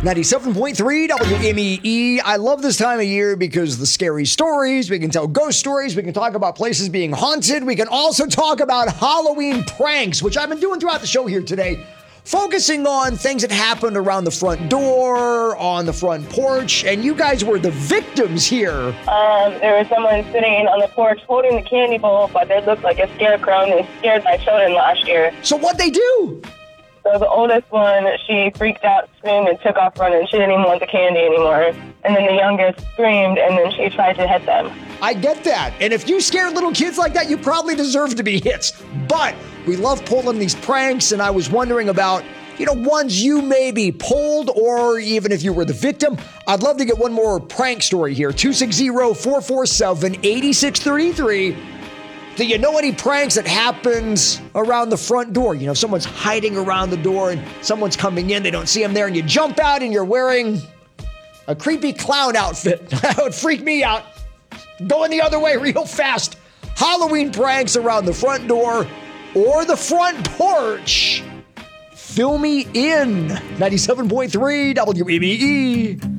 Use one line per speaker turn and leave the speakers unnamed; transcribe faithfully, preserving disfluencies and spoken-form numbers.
ninety-seven point three W M E E. I love this time of year because the scary stories, we can tell ghost stories, we can talk about places being haunted, we can also talk about Halloween pranks, which I've been doing throughout the show here today, focusing on things that happened around the front door, on the front porch, and you guys were the victims here.
Um, there was someone sitting on the porch holding the candy bowl, but they looked like a scarecrow, and they scared my children last year.
So what'd they do?
So the oldest one, she freaked out, screamed, and took off running. She didn't even want the candy anymore. And then the youngest screamed, and then she tried to hit them.
I get that. And if you scare little kids like that, you probably deserve to be hit. But we love pulling these pranks, and I was wondering about, you know, ones you maybe pulled, or even if you were the victim. I'd love to get one more prank story here. two six zero, four four seven, eight six three three. Do you know any pranks that happens around the front door? You know, someone's hiding around the door and someone's coming in, they don't see them there, and you jump out and you're wearing a creepy clown outfit. That would freak me out. Going the other way real fast. Halloween pranks around the front door or the front porch. Fill me in. ninety-seven point three W M E E.